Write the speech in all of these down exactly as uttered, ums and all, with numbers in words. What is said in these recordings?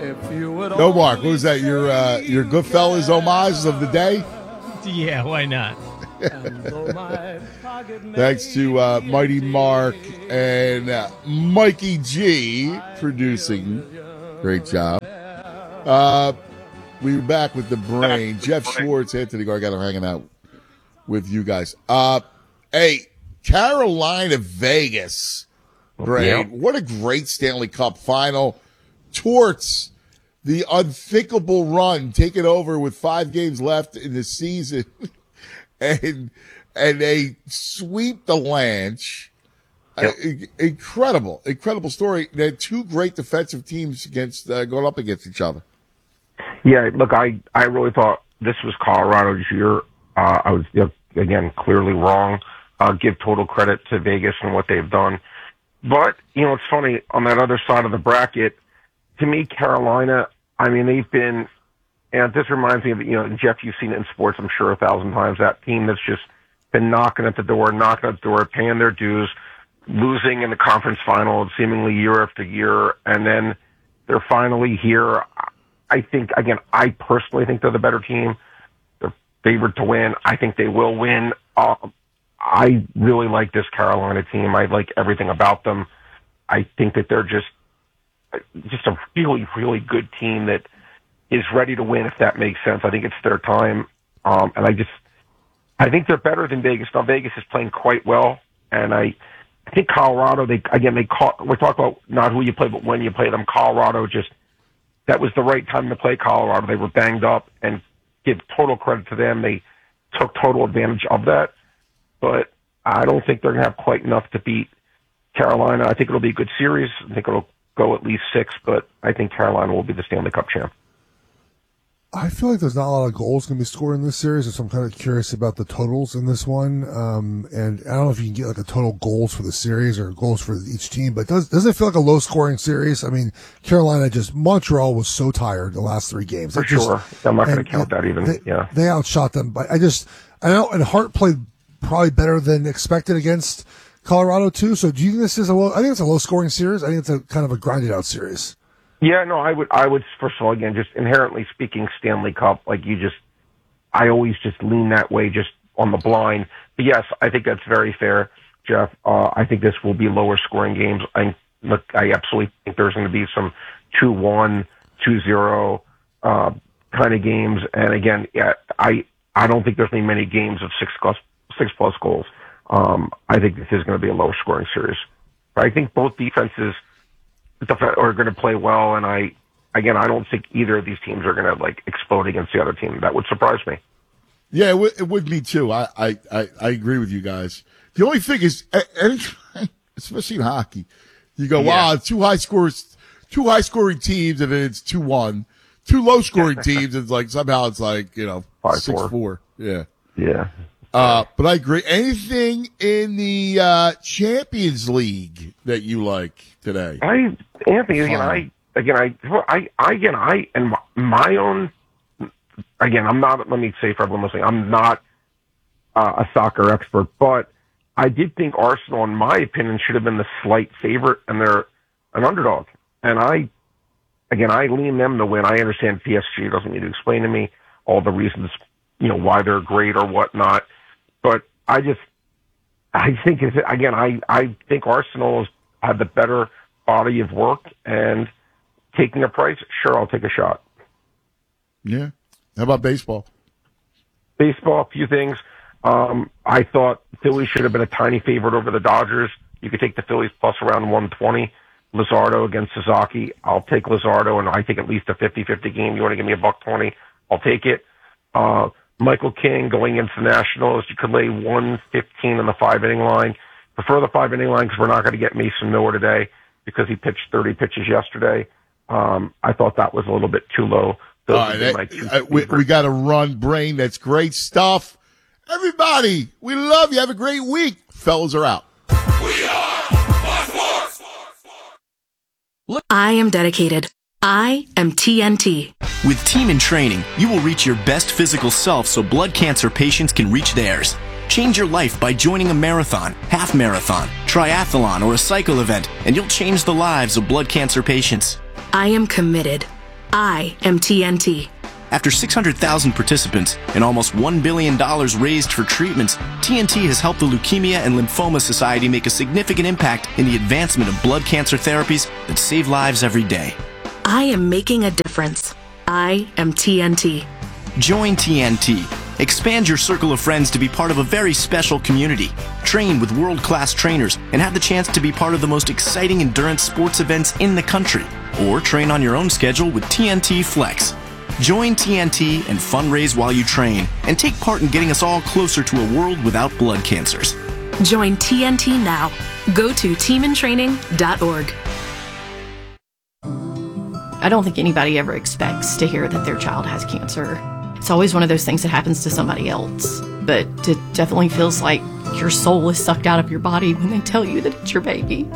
No, Mark, what was that? Your uh, your Goodfellas homage of the day? Yeah, why not? Thanks to uh, Mighty Mark and uh, Mikey G producing. Great job. Uh, we're back with the brain. Jeff Schwartz, Anthony Gargano hanging out with you guys. Uh, hey, Carolina, Vegas, brain. Yeah. What a great Stanley Cup final. Torts the unthinkable run, taken over with five games left in the season, and and they sweep the Lanch. Yep. Uh, incredible, incredible story. They had two great defensive teams against uh, going up against each other. Yeah, look, I, I really thought this was Colorado's year. Uh, I was, you know, again, clearly wrong. I'll give total credit to Vegas and what they've done. But, you know, it's funny, on that other side of the bracket, to me, Carolina, I mean, they've been, and this reminds me of, you know, Jeff, you've seen it in sports, I'm sure, a thousand times, that team that's just been knocking at the door, knocking at the door, paying their dues, losing in the conference final seemingly year after year, and then they're finally here. I think, again, I personally think they're the better team. They're favored to win. I think they will win. Uh, I really like this Carolina team. I like everything about them. I think that they're just just a really, really good team that is ready to win, if that makes sense. I think it's their time. Um, and I just, I think they're better than Vegas. Now, Vegas is playing quite well. And I, I think Colorado, they, again, they caught, we're talking about not who you play, but when you play them. Colorado just, that was the right time to play Colorado. They were banged up, and give total credit to them. They took total advantage of that. But I don't think they're going to have quite enough to beat Carolina. I think it'll be a good series. I think it'll go at least six, but I think Carolina will be the Stanley Cup champ. I feel like there's not a lot of goals going to be scored in this series, so I'm kind of curious about the totals in this one. Um, and I don't know if you can get like a total goals for the series or goals for each team, but does does it feel like a low scoring series? I mean, Carolina just Montreal was so tired the last three games. For just, sure, I'm not going to count that even. They, yeah, they outshot them, but I just I know and Hart played probably better than expected against Colorado too. So do you think this is a low? I think it's a low scoring series. I think it's a kind of a grinded out series. Yeah, no, I would, I would, first of all, again, just inherently speaking, Stanley Cup, like you just, I always just lean that way just on the blind. But yes, I think that's very fair, Jeff. Uh, I think this will be lower scoring games. I look, I absolutely think there's going to be some two one, two zero, uh, kind of games. And again, yeah, I, I don't think there's going to be many games of six plus, six plus goals. Um, I think this is going to be a lower scoring series. But I think both defenses are going to play well, and I, again, I don't think either of these teams are going to like explode against the other team. That would surprise me. Yeah, it would, it would me too. I, I, I, I agree with you guys. The only thing is, anytime, especially in hockey, you go, yeah. wow, two high scores, two high scoring teams, and then it's two one. Two low scoring teams, it's like somehow it's like you know Five, six four. four. Yeah, yeah. Uh, but I agree. Anything in the uh, Champions League that you like today? I, Anthony, again, I, again, I, I, I, again, I, and my own, again, I'm not, let me say for everyone listening, I'm not uh, a soccer expert, but I did think Arsenal, in my opinion, should have been the slight favorite, and they're an underdog. And I, again, I lean them to win. I understand P S G doesn't need to explain to me all the reasons, you know, why they're great or whatnot. But I just, I think, is again, I, I think Arsenal has had the better body of work, and taking a price, sure, I'll take a shot. Yeah. How about baseball? Baseball, a few things. Um, I thought Philly should have been a tiny favorite over the Dodgers. You could take the Phillies plus around one twenty. Luzardo against Sasaki. I'll take Luzardo, and I think at least a fifty-fifty game. You want to give me a buck twenty? I'll take it. Uh, Michael King going into the Nationals. You could lay one fifteen on the five-inning line. Prefer the five-inning line because we're not going to get Mason Miller today because he pitched thirty pitches yesterday. Um, I thought that was a little bit too low. All right, that, uh, we, we got to run, Brain. That's great stuff. Everybody, we love you. Have a great week. Fellas are out. We are Fox Sports. I am dedicated. I am T N T. With Team in Training, you will reach your best physical self so blood cancer patients can reach theirs. Change your life by joining a marathon, half marathon, triathlon, or a cycle event, and you'll change the lives of blood cancer patients. I am committed. I am T N T. After six hundred thousand participants and almost one billion dollars raised for treatments, T N T has helped the Leukemia and Lymphoma Society make a significant impact in the advancement of blood cancer therapies that save lives every day. I am making a difference. I am T N T. Join T N T. Expand your circle of friends to be part of a very special community. Train with world-class trainers and have the chance to be part of the most exciting endurance sports events in the country. Or train on your own schedule with T N T Flex. Join T N T and fundraise while you train, and take part in getting us all closer to a world without blood cancers. Join T N T now. Go to team in training dot org. I don't think anybody ever expects to hear that their child has cancer. It's always one of those things that happens to somebody else. But it definitely feels like your soul is sucked out of your body when they tell you that it's your baby.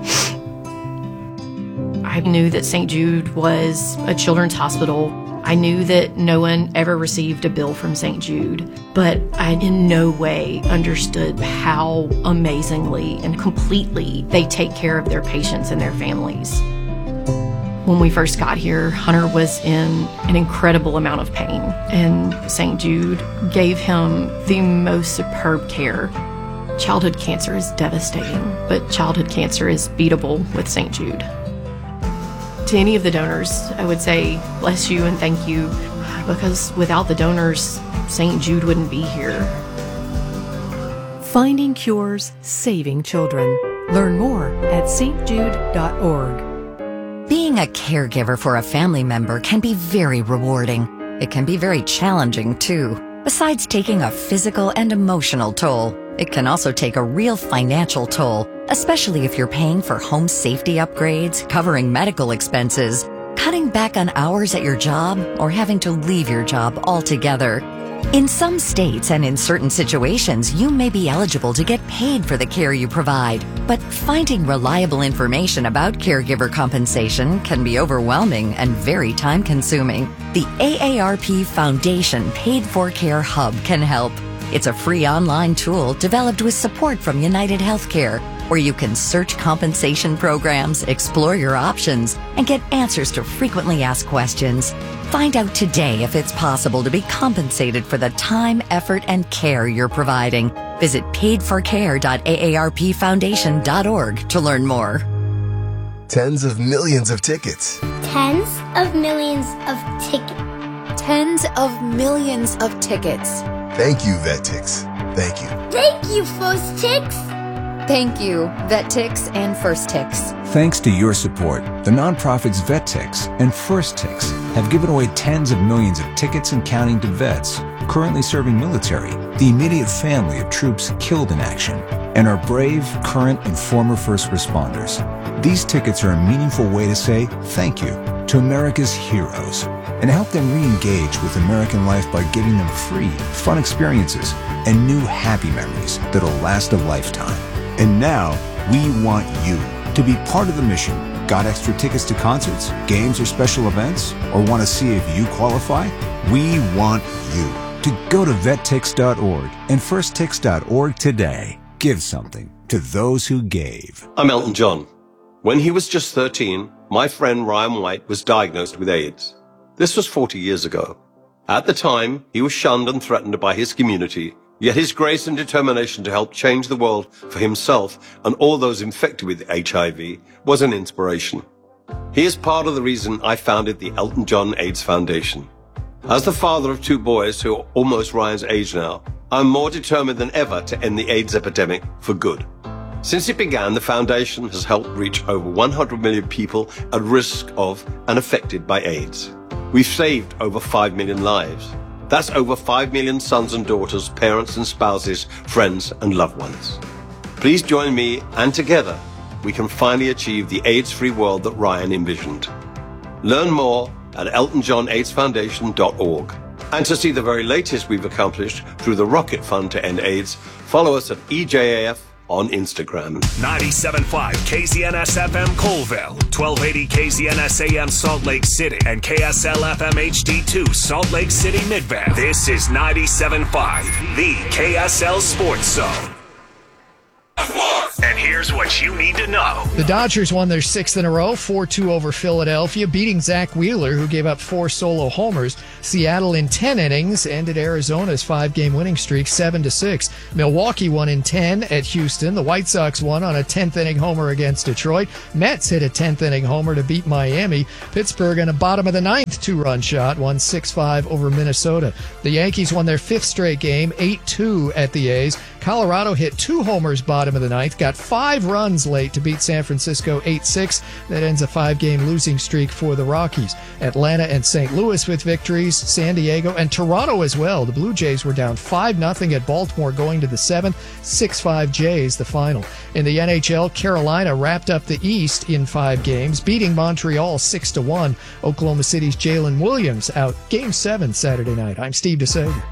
I knew that Saint Jude was a children's hospital. I knew that no one ever received a bill from Saint Jude, but I in no way understood how amazingly and completely they take care of their patients and their families. When we first got here, Hunter was in an incredible amount of pain, and Saint Jude gave him the most superb care. Childhood cancer is devastating, but childhood cancer is beatable with Saint Jude. To any of the donors, I would say bless you and thank you, because without the donors, Saint Jude wouldn't be here. Finding cures, saving children. Learn more at S T Jude dot org. Being a caregiver for a family member can be very rewarding. It can be very challenging, too. Besides taking a physical and emotional toll, it can also take a real financial toll, especially if you're paying for home safety upgrades, covering medical expenses, cutting back on hours at your job, or having to leave your job altogether. In some states and in certain situations, you may be eligible to get paid for the care you provide, but finding reliable information about caregiver compensation can be overwhelming and very time-consuming. The A A R P Foundation Paid for Care Hub can help. It's a free online tool developed with support from United Healthcare, where you can search compensation programs, explore your options, and get answers to frequently asked questions. Find out today if it's possible to be compensated for the time, effort, and care you're providing. Visit paid for care dot A A R P foundation dot org to learn more. Tens of millions of tickets. Tens of millions of tickets. Tens of millions of tickets. Thank you, VetTix. Thank you. Thank you, First Tix. Thank you, VetTix and First Tix. Thanks to your support, the nonprofits VetTix and First Tix have given away tens of millions of tickets and counting to vets currently serving military, the immediate family of troops killed in action, and our brave, current, and former first responders. These tickets are a meaningful way to say thank you to America's heroes and help them re-engage with American life by giving them free, fun experiences and new happy memories that'll last a lifetime. And now, we want you to be part of the mission. Got extra tickets to concerts, games, or special events? Or want to see if you qualify? We want you to go to vet tix dot org and first tix dot org today. Give something to those who gave. I'm Elton John. When he was just thirteen, my friend Ryan White was diagnosed with AIDS. This was forty years ago. At the time, he was shunned and threatened by his community, yet his grace and determination to help change the world for himself and all those infected with H I V was an inspiration. He is part of the reason I founded the Elton John AIDS Foundation. As the father of two boys who are almost Ryan's age now, I'm more determined than ever to end the AIDS epidemic for good. Since it began, the foundation has helped reach over one hundred million people at risk of and affected by AIDS. We've saved over five million lives. That's over five million sons and daughters, parents and spouses, friends and loved ones. Please join me, and together we can finally achieve the AIDS-free world that Ryan envisioned. Learn more at elton john aids foundation dot org. And to see the very latest we've accomplished through the Rocket Fund to End AIDS, follow us at E J A F on Instagram. ninety-seven point five K Z N S F M Colville, twelve eighty K Z N S A M Salt Lake City, and K S L F M H D two Salt Lake City Midvale. This is ninety-seven point five, the K S L Sports Zone. And here's what you need to know. The Dodgers won their sixth in a row, four two over Philadelphia, beating Zach Wheeler, who gave up four solo homers. Seattle in ten innings ended Arizona's five-game winning streak seven to six. Milwaukee won in ten at Houston. The White Sox won on a tenth-inning homer against Detroit. Mets hit a tenth-inning homer to beat Miami. Pittsburgh in a bottom-of-the-ninth two-run shot won six five over Minnesota. The Yankees won their fifth straight game, eight two at the A's. Colorado hit two homers bottom of the ninth, got five runs late to beat San Francisco eight six. That ends a five-game losing streak for the Rockies. Atlanta and Saint Louis with victories, San Diego and Toronto as well. The Blue Jays were down five nothing at Baltimore going to the seventh, six five Jays the final. In the N H L, Carolina wrapped up the East in five games, beating Montreal six to one. Oklahoma City's Jalen Williams out Game seven Saturday night. I'm Steve DeSager.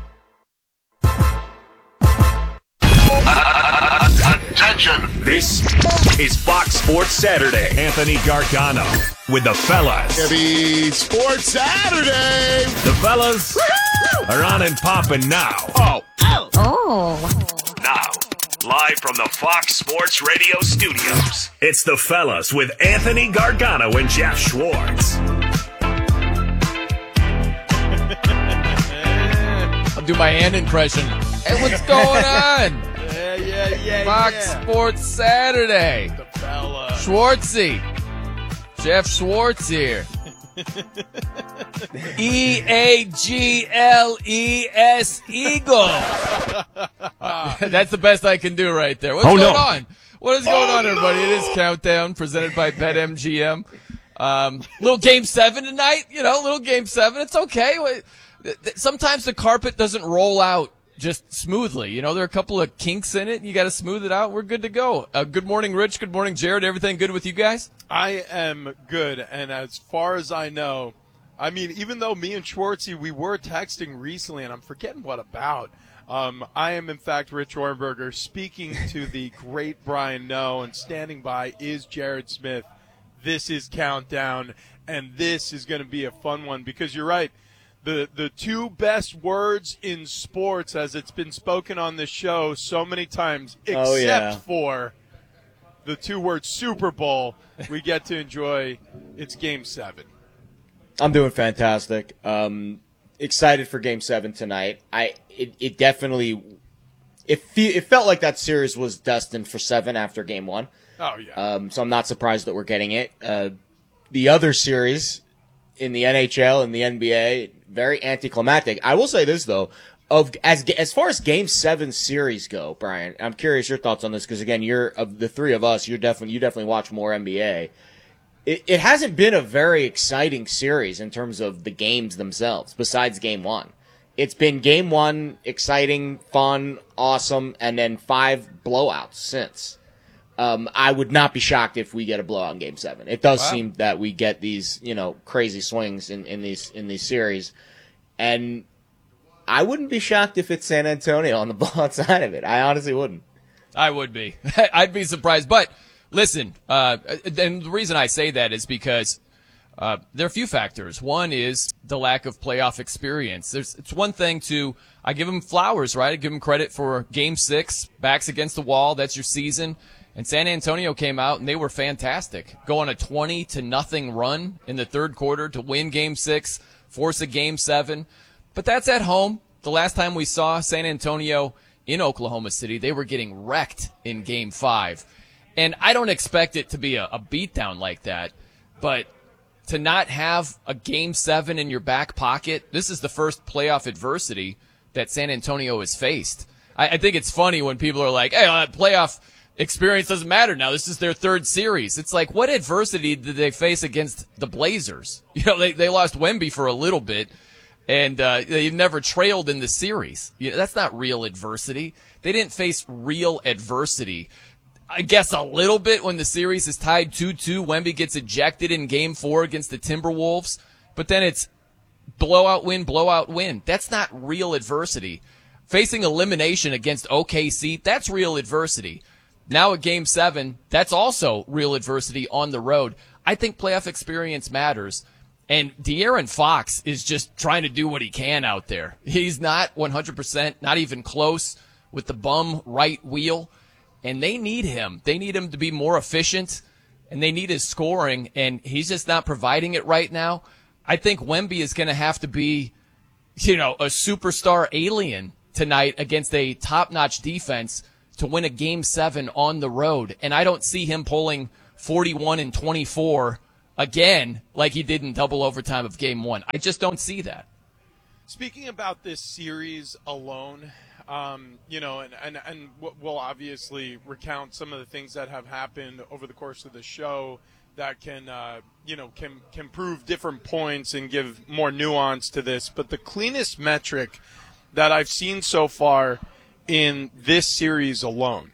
Attention! This is Fox Sports Saturday. Anthony Gargano with the fellas. Heavy Sports Saturday. The fellas Woo-hoo! Are on and popping now. Oh. Oh. Oh. Now, live from the Fox Sports Radio studios, it's the fellas with Anthony Gargano and Jeff Schwartz. I'll do my hand impression. Hey, what's going on? Yeah, yeah, yeah, Fox yeah. Sports Saturday. The fella. Schwartzy. Jeff Schwartz here. E A G L E S Eagle. That's the best I can do right there. What's oh, going no. on? What is going oh, on, everybody? No. It is Countdown, presented by BetMGM. Um, little Game seven tonight, you know, little Game seven. It's okay. Sometimes the carpet doesn't roll out just smoothly. You know, there are a couple of kinks in it, and you got to smooth it out. We're good to go. Uh, good morning, Rich. Good morning, Jared. Everything good with you guys? I am good, and as far as I know, I mean, even though me and Schwartzy, we were texting recently, and I'm forgetting what about, um, I am, in fact, Rich Orenberger, speaking to the great Brian Noe, and standing by is Jared Smith. This is Countdown, and this is going to be a fun one, because you're right. The the two best words in sports, as it's been spoken on this show so many times, except oh, yeah. for the two words Super Bowl, we get to enjoy. It's Game seven. I'm doing fantastic. Um, excited for Game seven tonight. I it, it definitely it fe- it felt like that series was destined for seven after Game one. Oh yeah. Um, so I'm not surprised that we're getting it. Uh, the other series in the N H L and the N B A, very anticlimactic. I will say this though, of as as far as Game Seven series go, Brian, I'm curious your thoughts on this because again, you're of the three of us, you're definitely you definitely watch more N B A. It, it hasn't been a very exciting series in terms of the games themselves, besides Game One. It's been Game One, exciting, fun, awesome, and then five blowouts since. Um, I would not be shocked if we get a blowout in Game Seven. It does wow. seem that we get these, you know, crazy swings in, in these in these series, and I wouldn't be shocked if it's San Antonio on the blowout side of it. I honestly wouldn't. I would be. I'd be surprised. But listen, uh, and the reason I say that is because uh, there are a few factors. One is the lack of playoff experience. There's it's one thing to I give them flowers, right? I give them credit for Game Six, backs against the wall. That's your season. And San Antonio came out and they were fantastic. Go on a twenty to nothing run in the third quarter to win Game Six, force a Game Seven. But that's at home. The last time we saw San Antonio in Oklahoma City, they were getting wrecked in Game Five. And I don't expect it to be a, a beatdown like that. But to not have a Game Seven in your back pocket, this is the first playoff adversity that San Antonio has faced. I, I think it's funny when people are like, hey, uh, playoff experience doesn't matter now. This is their third series. It's like, what adversity did they face against the Blazers? You know, they, they lost Wemby for a little bit, and uh, they've never trailed in the series. You know, that's not real adversity. They didn't face real adversity. I guess a little bit when the series is tied two two. Wemby gets ejected in Game four against the Timberwolves, but then it's blowout win, blowout win. That's not real adversity. Facing elimination against O K C, that's real adversity. Now at Game seven, that's also real adversity on the road. I think playoff experience matters. And De'Aaron Fox is just trying to do what he can out there. He's not one hundred percent, not even close with the bum right wheel. and they need him. They need him to be more efficient, and they need his scoring, and he's just not providing it right now. I think Wemby is going to have to be, you know, a superstar alien tonight against a top-notch defense to win a game seven on the road. And I don't see him pulling forty-one and twenty-four again like he did in double overtime of game one. I just don't see that. Speaking about this series alone, um, you know, and, and, and we'll obviously recount some of the things that have happened over the course of the show that can, uh, you know, can, can prove different points and give more nuance to this. But the cleanest metric that I've seen so far in this series alone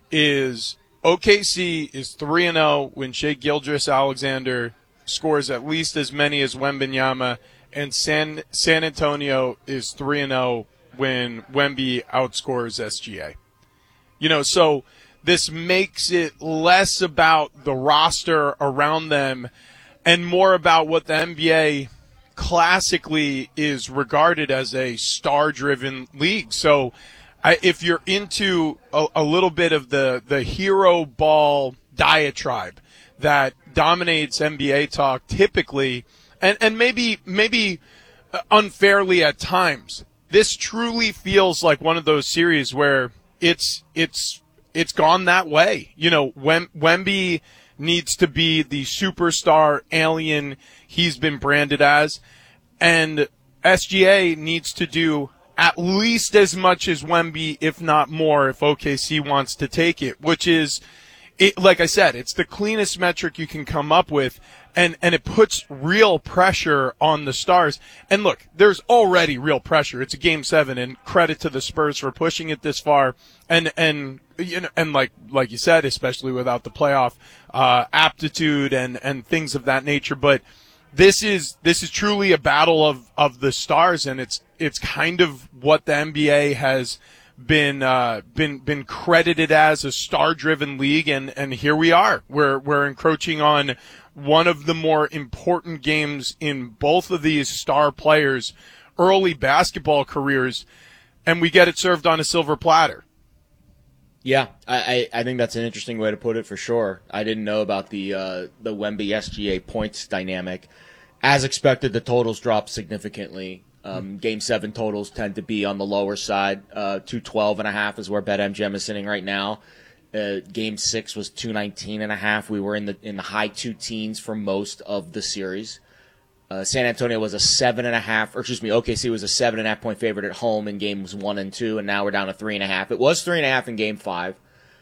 is O K C is three and oh when Shai Gilgeous-Alexander scores at least as many as Wembanyama, and San San Antonio is three and oh when Wemby outscores S G A. You know, so this makes it less about the roster around them and more about what the N B A classically is regarded as a star-driven league. So I, if you're into a, a little bit of the, the hero ball diatribe that dominates N B A talk typically, and, and maybe maybe unfairly at times, this truly feels like one of those series where it's it's it's gone that way. You know, Wem, Wemby needs to be the superstar alien he's been branded as, and S G A needs to do at least as much as Wemby, if not more, if O K C wants to take it, which is, it, like I said, it's the cleanest metric you can come up with, and, and it puts real pressure on the Stars. And look, there's already real pressure. It's a game seven, and credit to the Spurs for pushing it this far. And, and, you know, and like, like you said, especially without the playoff, uh, aptitude and, and things of that nature. But this is, this is truly a battle of, of the Stars, and it's, it's kind of what the N B A has been, uh, been, been credited as, a star-driven league. And, and here we are. We're, we're encroaching on one of the more important games in both of these star players' early basketball careers, and we get it served on a silver platter. Yeah, I, I think that's an interesting way to put it for sure. I didn't know about the uh, the Wemby S G A points dynamic. As expected, the totals dropped significantly. Um, game seven totals tend to be on the lower side. Uh, two twelve and a half is where BetMGM is sitting right now. Uh, game six was two nineteen and a half. We were in the in the high two teens for most of the series. Uh, San Antonio was a seven and a half, or excuse me, O K C was a seven and a half point favorite at home in games one and two, and now we're down to three and a half. It was three and a half in game five.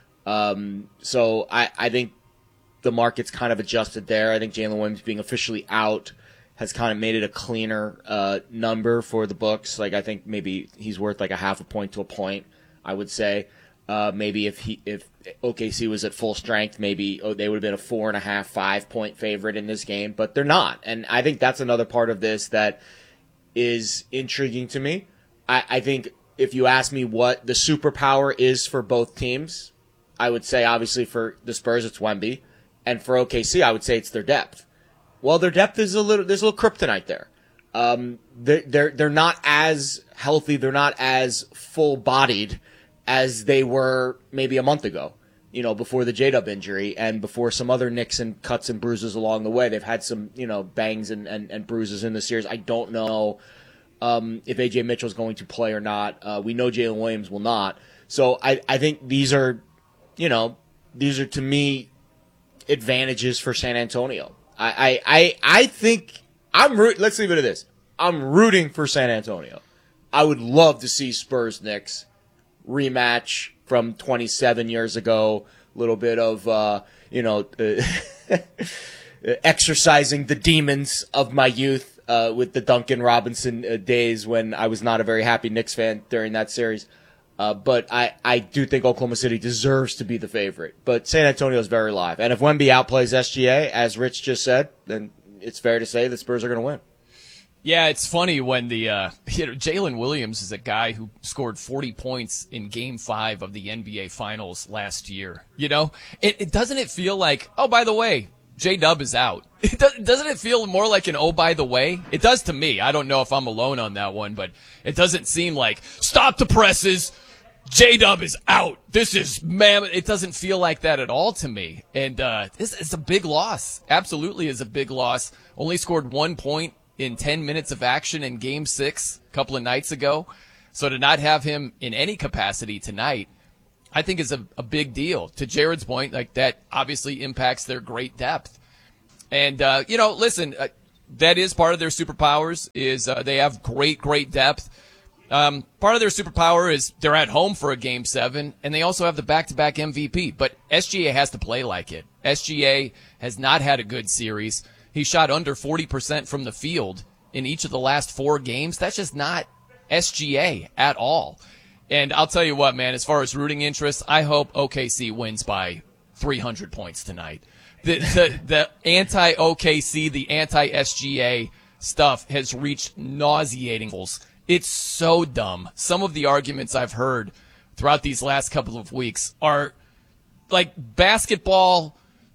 Um, so I, I think the market's kind of adjusted there. I think Jalen Williams being officially out has kind of made it a cleaner uh, number for the books. Like, I think maybe he's worth like a half a point to a point, I would say. Uh, maybe if he if O K C was at full strength, maybe oh, they would have been a four and a half, five point favorite in this game, but they're not. And I think that's another part of this that is intriguing to me. I, I think if you ask me what the superpower is for both teams, I would say obviously for the Spurs it's Wemby, and for O K C I would say it's their depth. Well, their depth is a little there's a little kryptonite there. Um, they're they're they're not as healthy, they're not as full bodied as they were maybe a month ago, you know, before the J-Dub injury and before some other nicks and cuts and bruises along the way. They've had some, you know, bangs and, and, and bruises in the series. I don't know um, if A J Mitchell's going to play or not. Uh, we know Jalen Williams will not. So I, I think these are, you know, these are to me advantages for San Antonio. I, I, I, I think I'm root. Let's leave it at this. I'm rooting for San Antonio. I would love to see Spurs Knicks rematch from twenty-seven years ago. A little bit of, uh, you know, uh, exercising the demons of my youth uh, with the Duncan Robinson uh, days when I was not a very happy Knicks fan during that series. Uh, but I, I do think Oklahoma City deserves to be the favorite. But San Antonio is very live. And if Wemby outplays S G A, as Rich just said, then it's fair to say the Spurs are going to win. Yeah, it's funny when the uh, you know, Jalen Williams is a guy who scored forty points in Game Five of the N B A Finals last year. You know, it, it doesn't it feel like, oh, by the way, J-Dub is out. It does, doesn't it feel more like an oh, by the way? It does to me. I don't know if I'm alone on that one, but it doesn't seem like stop the presses. J-Dub is out. This is, man, it doesn't feel like that at all to me. And uh, this is a big loss. Absolutely is a big loss. Only scored one point in ten minutes of action in game six a couple of nights ago. So to not have him in any capacity tonight, I think is a, a big deal. To Jared's point, like that obviously impacts their great depth. And, uh, you know, listen, uh, that is part of their superpowers is uh, they have great, great depth. Um, part of their superpower is they're at home for a game seven, and they also have the back-to-back M V P. But S G A has to play like it. S G A has not had a good series. He shot under forty percent from the field in each of the last four games. That's just not S G A at all. And I'll tell you what, man, as far as rooting interest, I hope O K C wins by three hundred points tonight. The, the, the anti-O K C, the anti-S G A stuff has reached nauseating levels. It's so dumb. Some of the arguments I've heard throughout these last couple of weeks are like basketball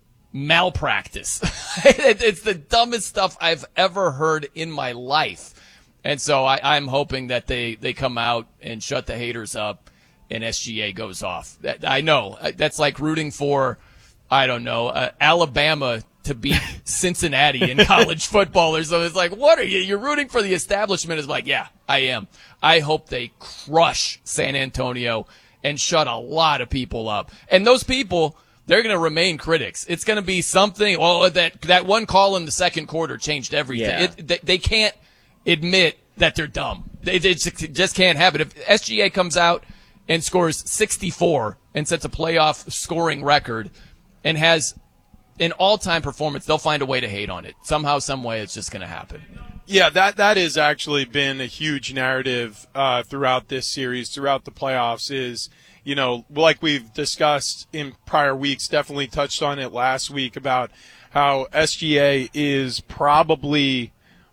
malpractice. It's the dumbest stuff I've ever heard in my life. And so I, I'm hoping that they, they come out and shut the haters up and S G A goes off. That, I know. That's like rooting for, I don't know, uh, Alabama to beat Cincinnati in college football or something. It's like, what are you? You're rooting for the establishment. It's like, yeah, I am. I hope they crush San Antonio and shut a lot of people up. And those people, they're going to remain critics. It's going to be something, well, that, that one call in the second quarter changed everything. Yeah. It, they, they can't admit that they're dumb. They, they just, just can't have it. If S G A comes out and scores sixty-four and sets a playoff scoring record and has an all-time performance, they'll find a way to hate on it. Somehow, some way, it's just going to happen. Yeah, that that has actually been a huge narrative uh, throughout this series, throughout the playoffs. Is, you know, like we've discussed in prior weeks, definitely touched on it last week about how S G A is probably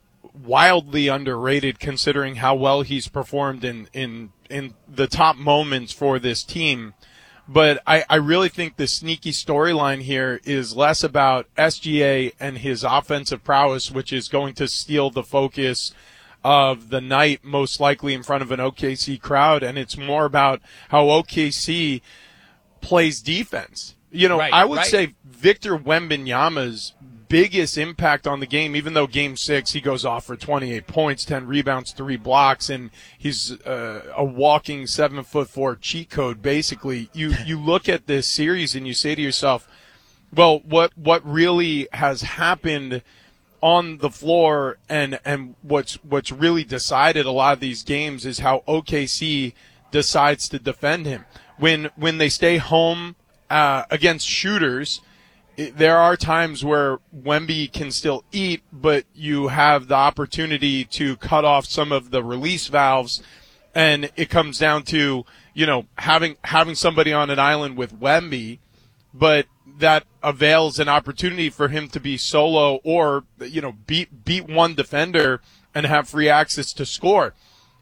wildly underrated considering how well he's performed in in in the top moments for this team. But I, I really think the sneaky storyline here is less about S G A and his offensive prowess, which is going to steal the focus of the night, most likely in front of an O K C crowd, and it's more about how O K C plays defense. You know, right, I would right. say Victor Wembanyama's biggest impact on the game, even though game six he goes off for twenty-eight points, ten rebounds, three blocks, and he's uh, a walking seven foot four cheat code. Basically, you you look at this series and you say to yourself, well, what what really has happened on the floor, and and what's what's really decided a lot of these games is how O K C decides to defend him when when they stay home uh, against shooters. It, there are times where Wemby can still eat, but you have the opportunity to cut off some of the release valves, and it comes down to, you know, having having somebody on an island with Wemby, but that avails an opportunity for him to be solo or, you know, beat beat one defender and have free access to score.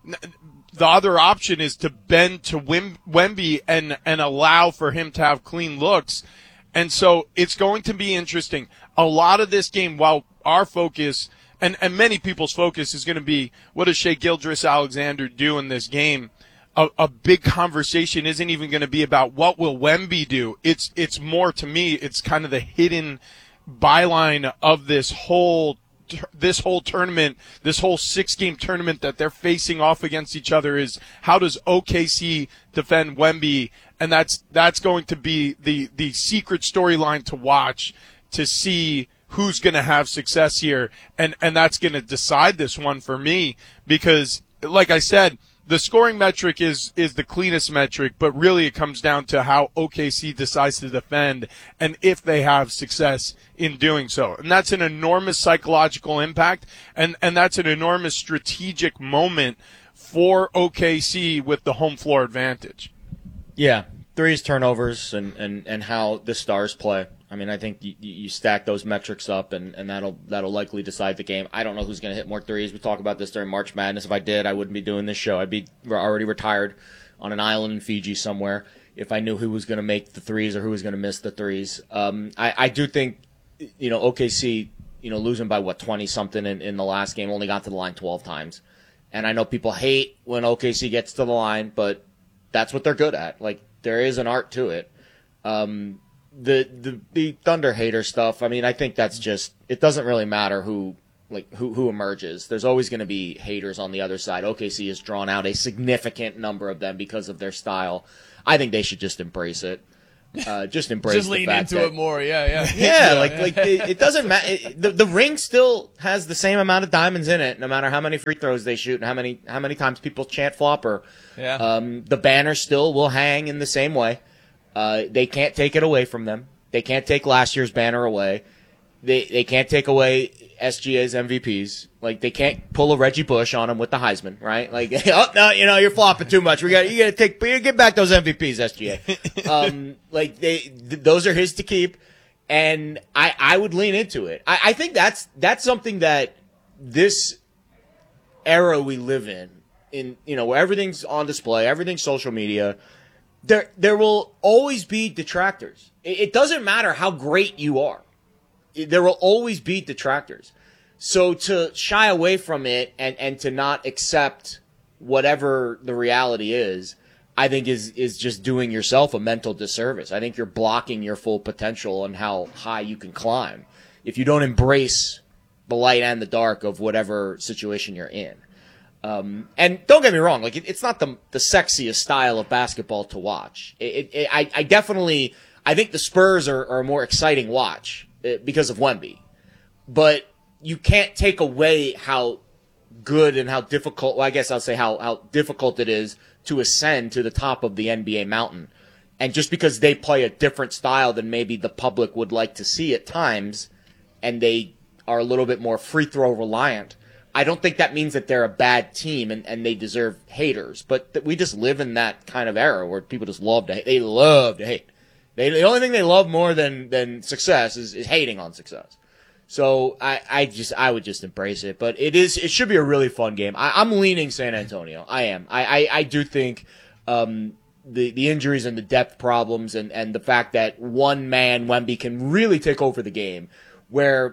The other option is to bend to Wem- Wemby and and allow for him to have clean looks. And so it's going to be interesting. A lot of this game, while our focus and, and many people's focus is going to be what does Shai Gilgeous-Alexander do in this game, a, a big conversation isn't even going to be about what will Wemby do. It's it's more, to me, it's kind of the hidden byline of this whole this whole tournament, this whole six-game tournament that they're facing off against each other is how does O K C defend Wemby. And that's that's going to be the, the secret storyline to watch to see who's going to have success here. And, and that's going to decide this one for me because, like I said, the scoring metric is, is the cleanest metric, but really it comes down to how O K C decides to defend and if they have success in doing so. And that's an enormous psychological impact, and, and that's an enormous strategic moment for O K C with the home floor advantage. Yeah, threes, turnovers, and, and, and how the Stars play. I mean, I think you, you stack those metrics up, and, and that'll that'll likely decide the game. I don't know who's going to hit more threes. We talk about this during March Madness. If I did, I wouldn't be doing this show. I'd be already retired on an island in Fiji somewhere if I knew who was going to make the threes or who was going to miss the threes. Um, I, I do think, you know, O K C, you know, losing by, what, twenty-something in, in the last game, only got to the line twelve times. And I know people hate when O K C gets to the line, but that's what they're good at. Like, there is an art to it. Um, the, the, the Thunder hater stuff, I mean, I think that's just, it doesn't really matter who, like, who, who emerges. There's always going to be haters on the other side. O K C has drawn out a significant number of them because of their style. I think they should just embrace it. Uh, just embrace just the lean fact into that, it more. Yeah, yeah. yeah, like, like it, it doesn't matter. The, the ring still has the same amount of diamonds in it, no matter how many free throws they shoot and how many, how many times people chant flopper. Yeah. Um, the banner still will hang in the same way. Uh, they can't take it away from them. They can't take last year's banner away. They, they can't take away S G A's M V Ps. Like, they can't pull a Reggie Bush on him with the Heisman, right? Like, oh, no, you know, you're flopping too much. We got, you gotta take, you get back those M V Ps, S G A. um, like, they, th- those are his to keep. And I, I would lean into it. I, I think that's, that's something that this era we live in, in, you know, where everything's on display, everything's social media, there, there will always be detractors. It, it doesn't matter how great you are. There will always be detractors. So to shy away from it and, and to not accept whatever the reality is, I think is, is just doing yourself a mental disservice. I think you're blocking your full potential and how high you can climb if you don't embrace the light and the dark of whatever situation you're in. Um, and don't get me wrong, like it, it's not the the sexiest style of basketball to watch. It, it, it, I, I definitely, I think the Spurs are, are a more exciting watch because of Wemby, but you can't take away how good and how difficult, well, I guess I'll say how, how difficult it is to ascend to the top of the N B A mountain. And just because they play a different style than maybe the public would like to see at times, and they are a little bit more free throw reliant, I don't think that means that they're a bad team and, and they deserve haters. But th- we just live in that kind of era where people just love to hate. They love to hate. They, the only thing they love more than, than success is, is hating on success. So I, I just, I would just embrace it. But it is, it should be a really fun game. I, I'm leaning San Antonio. I am. I, I, I do think, um, the, the injuries and the depth problems and, and the fact that one man, Wemby, can really take over the game, where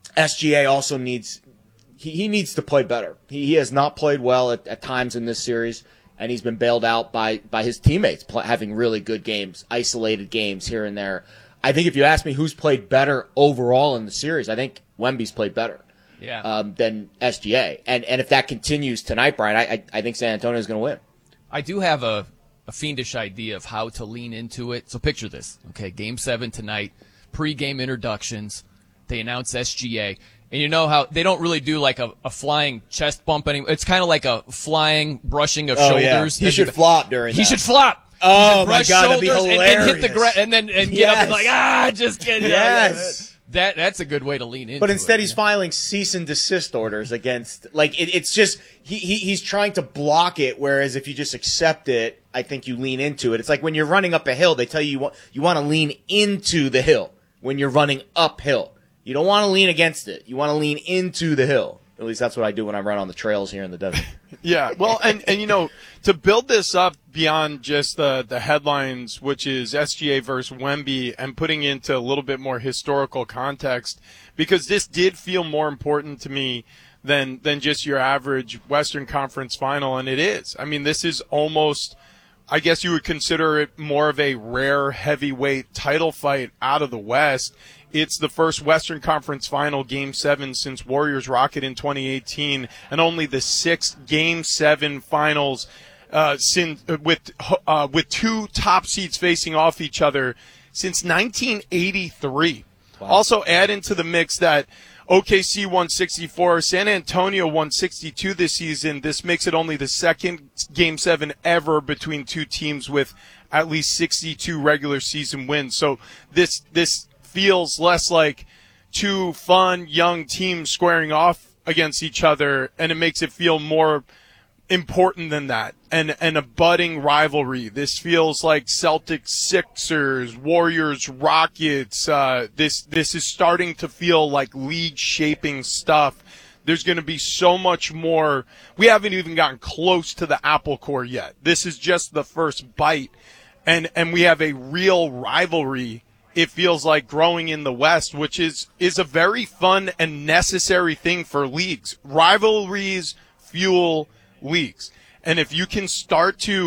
S G A also needs, he, he needs to play better. He, he has not played well at, at times in this series. And he's been bailed out by, by his teammates pl- having really good games, isolated games here and there. I think if you ask me who's played better overall in the series, I think Wemby's played better yeah. um, than S G A. And and if that continues tonight, Brian, I I, I think San Antonio is going to win. I do have a, a fiendish idea of how to lean into it. So picture this. Okay, Game seven tonight, pre-game introductions. They announce S G A. And you know how they don't really do like a, a flying chest bump anymore. It's kind of like a flying brushing of oh, shoulders. Yeah. He should flop during He that. should flop. Oh, my God, that'd be hilarious. And, and hit the gra- and then and get yes. up and like, ah, just get Yes. That That's a good way to lean into But instead it, he's yeah. filing cease and desist orders against, like, it, it's just, he, he he's trying to block it, whereas if you just accept it, I think you lean into it. It's like when you're running up a hill, they tell you you want, you want to lean into the hill when you're running uphill. You don't want to lean against it. You want to lean into the hill. At least that's what I do when I run on the trails here in the desert. Yeah, well, and, and you know, to build this up beyond just the, the headlines, which is S G A versus Wemby, and putting into a little bit more historical context, because this did feel more important to me than than just your average Western Conference final, and it is. I mean, this is almost, I guess you would consider it more of a rare heavyweight title fight out of the West. It's the first Western Conference Final Game seven since Warriors Rocket in twenty eighteen, and only the sixth Game seven Finals uh, since, with uh, with two top seeds facing off each other since nineteen eighty-three. Wow. Also add into the mix that O K C won sixty-four, San Antonio won sixty-two this season. This makes it only the second Game seven ever between two teams with at least sixty-two regular season wins. So this this feels less like two fun young teams squaring off against each other, and it makes it feel more important than that, and and a budding rivalry. This feels like Celtics Sixers, Warriors Rockets. Uh, this this is starting to feel like league shaping stuff. There's going to be so much more. We haven't even gotten close to the apple core yet. This is just the first bite, and and we have a real rivalry. It feels like growing in the West, which is, is a very fun and necessary thing for leagues. Rivalries fuel leagues. And if you can start to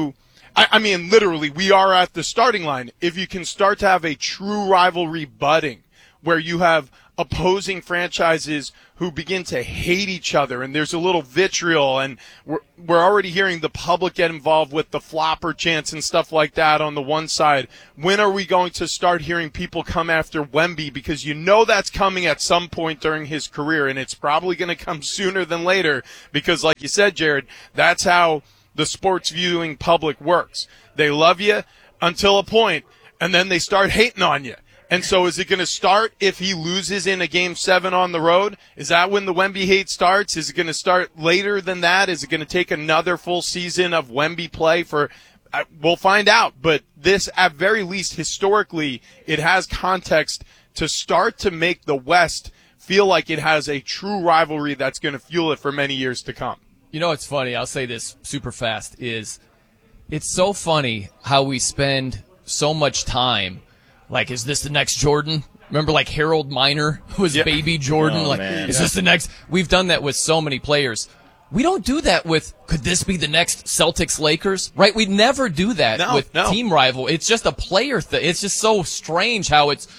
I, I mean, literally, we are at the starting line. If you can start to have a true rivalry budding, where you have opposing franchises who begin to hate each other, and there's a little vitriol, and we're, we're already hearing the public get involved with the flopper chants and stuff like that on the one side. When are we going to start hearing people come after Wemby? Because you know that's coming at some point during his career, and it's probably going to come sooner than later because, like you said, Jared, that's how the sports viewing public works. They love you until a point, and then they start hating on you. And so is it going to start if he loses in a game seven on the road? Is that when the Wemby hate starts? Is it going to start later than that? Is it going to take another full season of Wemby play for, uh, we'll find out. But this, at very least, historically, it has context to start to make the West feel like it has a true rivalry that's going to fuel it for many years to come. You know, it's funny. I'll say this super fast is it's so funny how we spend so much time. Like, is this the next Jordan? Remember, like, Harold Miner was yeah. baby Jordan? Oh, like, man. is yeah. this the next? We've done that with so many players. We don't do that with, could this be the next Celtics Lakers? Right? We never do that no, with no. team rival. It's just a player thing. It's just so strange how it's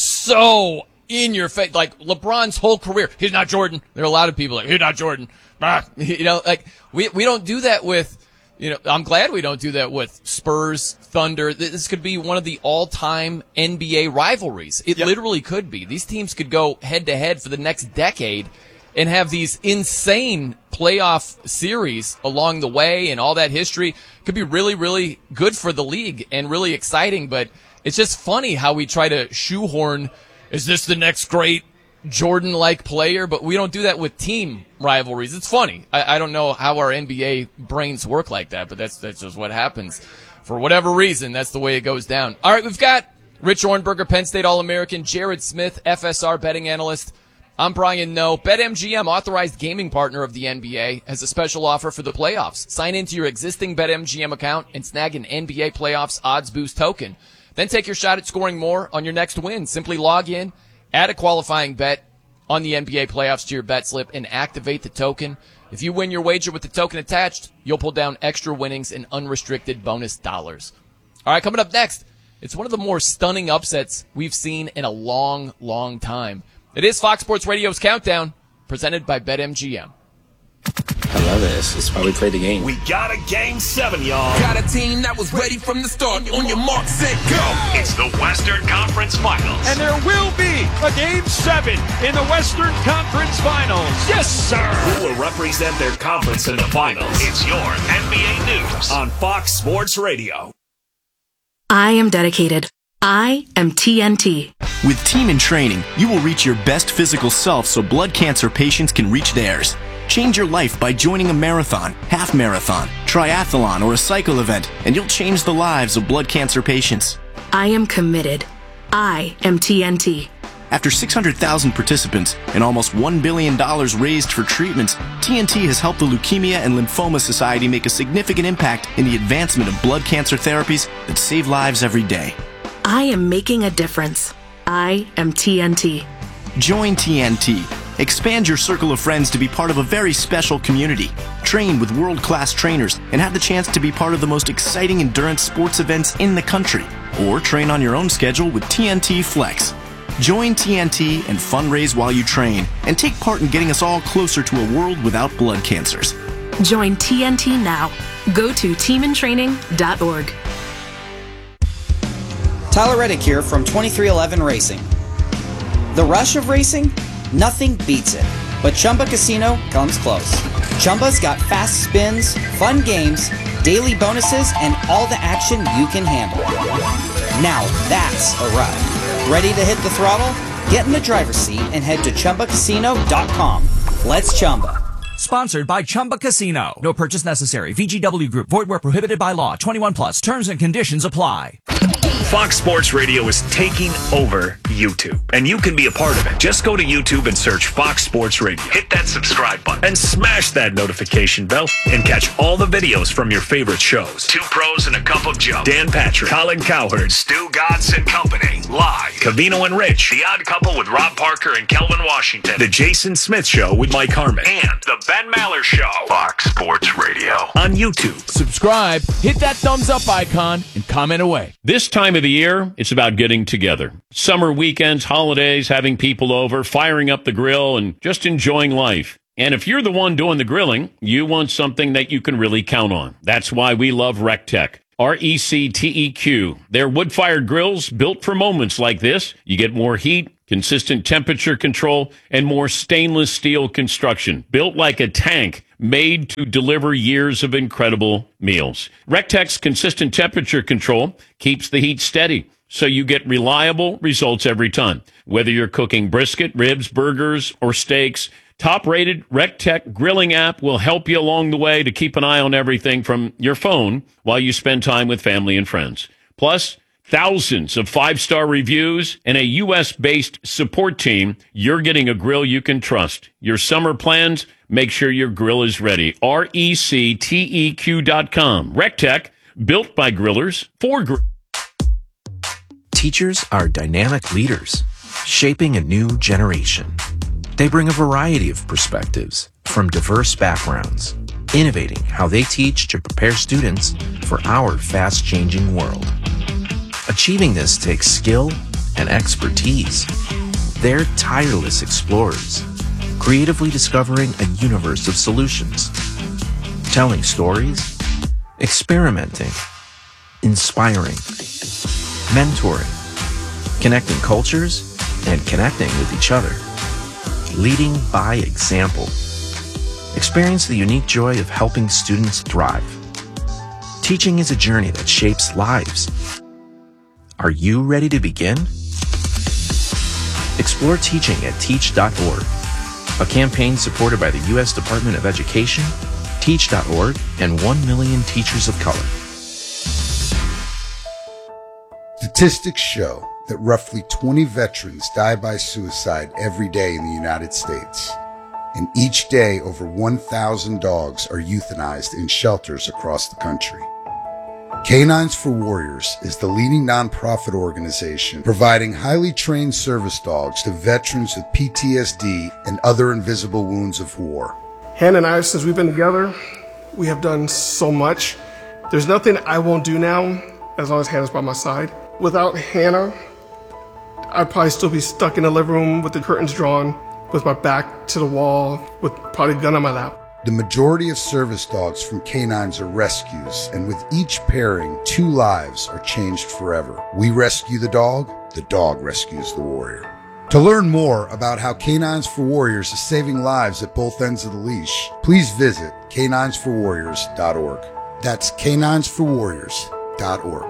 so in your face. Like, LeBron's whole career, he's not Jordan. There are a lot of people like, he's not Jordan. Ah. You know, like, we, we don't do that with, you know, I'm glad we don't do that with Spurs, Thunder. This could be one of the all-time N B A rivalries. It yep. literally could be. These teams could go head-to-head for the next decade and have these insane playoff series along the way, and all that history could be really, really good for the league and really exciting. But it's just funny how we try to shoehorn, is this the next great Jordan-like player? But we don't do that with team rivalries. It's funny. I, I don't know how our N B A brains work like that, but that's that's just what happens. For whatever reason, that's the way it goes down. All right, we've got Rich Ornberger, Penn State All-American, Jared Smith, F S R betting analyst. I'm Brian Noe. BetMGM, authorized gaming partner of the N B A, has a special offer for the playoffs. Sign into your existing BetMGM account and snag an N B A playoffs odds boost token. Then take your shot at scoring more on your next win. Simply log in, add a qualifying bet on the N B A playoffs to your bet slip, and activate the token. If you win your wager with the token attached, you'll pull down extra winnings and unrestricted bonus dollars. All right, coming up next, it's one of the more stunning upsets we've seen in a long, long time. It is Fox Sports Radio's Countdown, presented by BetMGM. I love this. It's why we play the game. We got a game seven, y'all. Got a team that was ready from the start. On your mark, set, go. It's the Western Conference Finals. And there will be a game seven in the Western Conference Finals. Yes, sir. Who will represent their conference in the finals? It's your N B A News on Fox Sports Radio. I am dedicated. I am T N T. With Team in Training, you will reach your best physical self so blood cancer patients can reach theirs. Change your life by joining a marathon, half marathon, triathlon, or a cycle event, and you'll change the lives of blood cancer patients. I am committed. I am T N T. After six hundred thousand participants and almost one billion dollars raised for treatments, T N T has helped the Leukemia and Lymphoma Society make a significant impact in the advancement of blood cancer therapies that save lives every day. I am making a difference. I am T N T. Join T N T. Expand your circle of friends to be part of a very special community. Train with world-class trainers and have the chance to be part of the most exciting endurance sports events in the country. Or train on your own schedule with T N T Flex. Join T N T and fundraise while you train, and take part in getting us all closer to a world without blood cancers. Join T N T now. Go to team in training dot org. Tyler Reddick here from twenty-three eleven Racing. The rush of racing? Nothing beats it. But Chumba Casino comes close. Chumba's got fast spins, fun games, daily bonuses, and all the action you can handle. Now that's a ride. Ready to hit the throttle? Get in the driver's seat and head to chumba casino dot com. Let's Chumba. Sponsored by Chumba Casino. No purchase necessary. V G W Group. Void where prohibited by law. twenty-one plus. Terms and conditions apply. Fox Sports Radio is taking over YouTube, and you can be a part of it. Just go to YouTube and search Fox Sports Radio. Hit that subscribe button and smash that notification bell and catch all the videos from your favorite shows. Two Pros and a Cup of Joe. Dan Patrick, Colin Cowherd, Stu Godson and Company. Live. Cavino and Rich. The Odd Couple with Rob Parker and Kelvin Washington. The Jason Smith Show with Mike Harmon. And The Ben Maller Show. Fox Sports Radio on YouTube. Subscribe, hit that thumbs up icon, and comment away. This time of the year, it's about getting together. Summer weekends, holidays, having people over, firing up the grill, and just enjoying life. And if you're the one doing the grilling, you want something that you can really count on. That's why we love RecTech. R E C T E Q. They're wood-fired grills built for moments like this. You get more heat, consistent temperature control, and more stainless steel construction. Built like a tank, made to deliver years of incredible meals. RecTech's consistent temperature control keeps the heat steady, so you get reliable results every time. Whether you're cooking brisket, ribs, burgers, or steaks, top-rated RecTech grilling app will help you along the way to keep an eye on everything from your phone while you spend time with family and friends. Plus, thousands of five-star reviews and a U S-based support team. You're getting a grill you can trust. Your summer plans, make sure your grill is ready. R E C T E Q dot com. RecTech, built by grillers for grillers. Teachers are dynamic leaders, shaping a new generation. They bring a variety of perspectives from diverse backgrounds, innovating how they teach to prepare students for our fast-changing world. Achieving this takes skill and expertise. They're tireless explorers, creatively discovering a universe of solutions, telling stories, experimenting, inspiring, mentoring, connecting cultures, and connecting with each other. Leading by example. Experience the unique joy of helping students thrive. Teaching is a journey that shapes lives. Are you ready to begin? Explore teaching at teach dot org, a campaign supported by the U S Department of Education, teach dot org, and one million Teachers of Color. Statistics show that roughly twenty veterans die by suicide every day in the United States. And each day, over one thousand dogs are euthanized in shelters across the country. Canines for Warriors is the leading nonprofit organization providing highly trained service dogs to veterans with P T S D and other invisible wounds of war. Hannah and I, since we've been together, we have done so much. There's nothing I won't do now as long as Hannah's by my side. Without Hannah, I'd probably still be stuck in the living room with the curtains drawn, with my back to the wall, with probably a gun on my lap. The majority of service dogs from canines are rescues, and with each pairing, two lives are changed forever. We rescue the dog, the dog rescues the warrior. To learn more about how Canines for Warriors is saving lives at both ends of the leash, please visit canines for warriors dot org. That's canines for warriors dot org.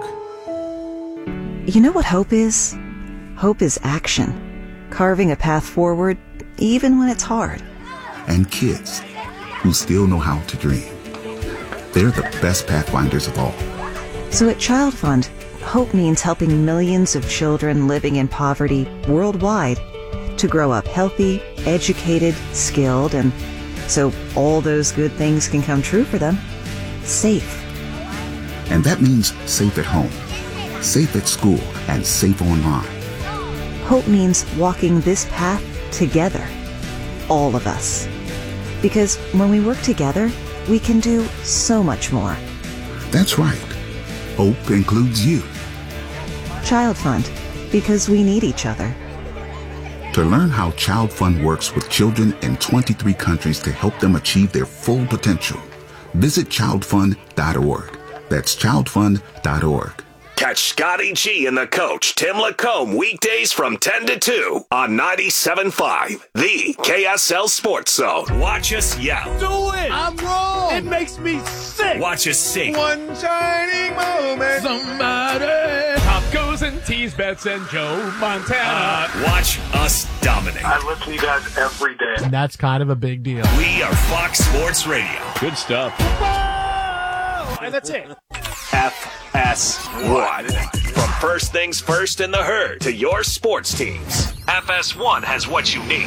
You know what hope is? Hope is action. Carving a path forward, even when it's hard. And kids who still know how to dream. They're the best pathfinders of all. So at Child Fund, hope means helping millions of children living in poverty worldwide to grow up healthy, educated, skilled, and so all those good things can come true for them. Safe. And that means safe at home, safe at school, and safe online. Hope means walking this path together. All of us. Because when we work together, we can do so much more. That's right. Hope includes you. Child Fund, because we need each other. To learn how Child Fund works with children in twenty-three countries to help them achieve their full potential, visit child fund dot org. That's child fund dot org. Catch Scotty G and the coach, Tim Lacombe, weekdays from ten to two on ninety-seven point five, the K S L Sports Zone. Watch us yell. Do it! I'm wrong! It makes me sick! Watch us sing. One shining moment. Somebody. Top goes and tease bets and Joe Montana. Uh, watch us dominate. I listen to you guys every day. And that's kind of a big deal. We are Fox Sports Radio. Good stuff. And that's it. F S one. From first things first in the herd to your sports teams, F S one has what you need.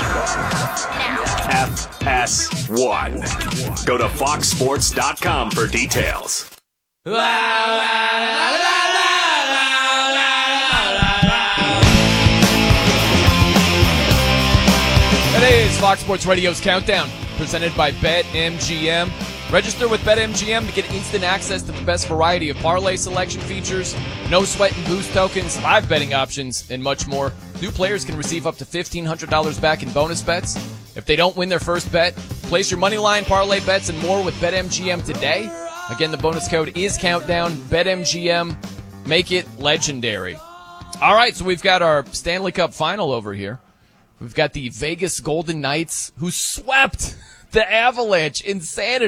F S one. Go to fox sports dot com for details. Today is Fox Sports Radio's Countdown, presented by BetMGM. Register with BetMGM to get instant access to the best variety of parlay selection features, no sweat and boost tokens, live betting options, and much more. New players can receive up to fifteen hundred dollars back in bonus bets. If they don't win their first bet, place your money line, parlay bets, and more with BetMGM today. Again, the bonus code is Countdown. BetMGM. Make it legendary. All right, so we've got our Stanley Cup final over here. We've got the Vegas Golden Knights, who swept the Avalanche. Insanity.